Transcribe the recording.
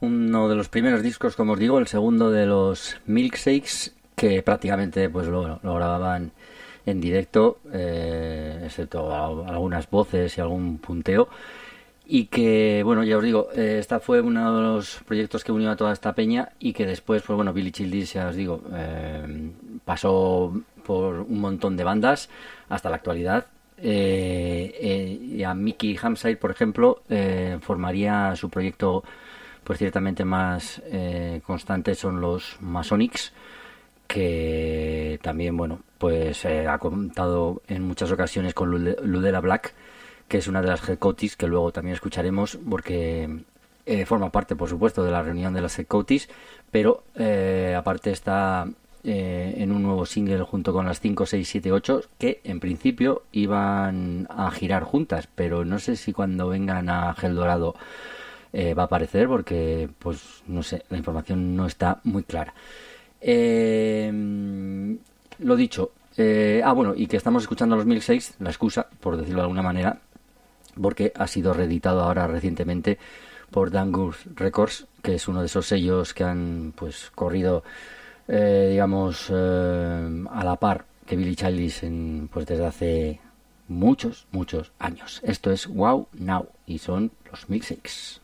uno de los primeros discos, como os digo, el segundo de los Milkshakes, que prácticamente pues lo grababan en directo, excepto algunas voces y algún punteo. Y que, bueno, ya os digo, esta fue uno de los proyectos que unió a toda esta peña y que después, pues bueno, Billy Childish, ya os digo, pasó por un montón de bandas hasta la actualidad. Y a Mickey Hamside, por ejemplo, formaría su proyecto, pues ciertamente más constante son los Masonics, que también, bueno, pues ha contado en muchas ocasiones con Ludella Black, que es una de las Headcoatis que luego también escucharemos, porque forma parte, por supuesto, de la reunión de las Headcoatis, pero aparte está en un nuevo single junto con las 5, 6, 7, 8, que en principio iban a girar juntas, pero no sé si cuando vengan a Gel Dorado va a aparecer, porque, pues, no sé, la información no está muy clara. Lo dicho, bueno, y que estamos escuchando los Milkshakes, la excusa, por decirlo de alguna manera, porque ha sido reeditado ahora recientemente por Dangus Records, que es uno de esos sellos que han pues corrido, digamos, a la par que Billy Childish pues desde hace muchos años. Esto es Wow Now y son los Milkshakes.